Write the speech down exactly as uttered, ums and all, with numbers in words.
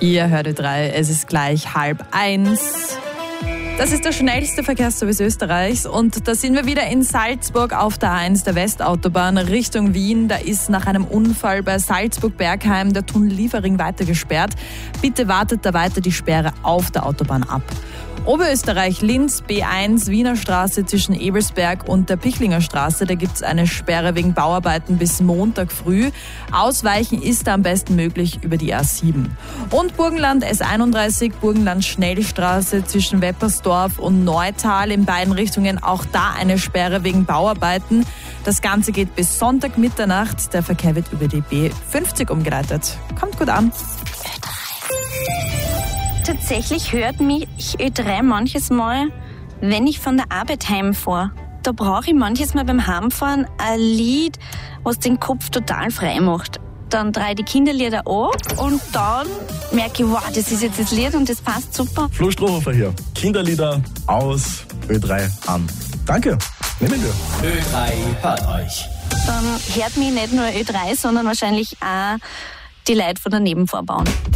Ihr hört Ö drei, es ist gleich halb eins. Das ist der schnellste Verkehrsservice Österreichs und da sind wir wieder in Salzburg auf der A eins der Westautobahn Richtung Wien. Da ist nach einem Unfall bei Salzburg-Bergheim der Tunnel Liefering weiter gesperrt. Bitte wartet da weiter die Sperre auf der Autobahn ab. Oberösterreich-Linz, B eins, Wiener Straße zwischen Ebelsberg und der Pichlinger Straße. Da gibt es eine Sperre wegen Bauarbeiten bis Montag früh. Ausweichen ist da am besten möglich über die A sieben. Und Burgenland S einunddreißig, Burgenland-Schnellstraße zwischen Weppersdorf und Neutal in beiden Richtungen. Auch da eine Sperre wegen Bauarbeiten. Das Ganze geht bis Sonntag Mitternacht. Der Verkehr wird über die B fünfzig umgeleitet. Kommt gut an. Tatsächlich hört mich Ö drei manches Mal, wenn ich von der Arbeit heimfahre. Da brauche ich manches Mal beim Heimfahren ein Lied, was den Kopf total frei macht. Dann drehe ich die Kinderlieder an und dann merke ich, wow, das ist jetzt das Lied und das passt super. Flo Strohhofer hier. Kinderlieder aus Ö drei an. Danke. Nehmen wir. Ö drei hört euch. Dann hört mich nicht nur Ö drei, sondern wahrscheinlich auch die Leute von der Nebenvorbahn.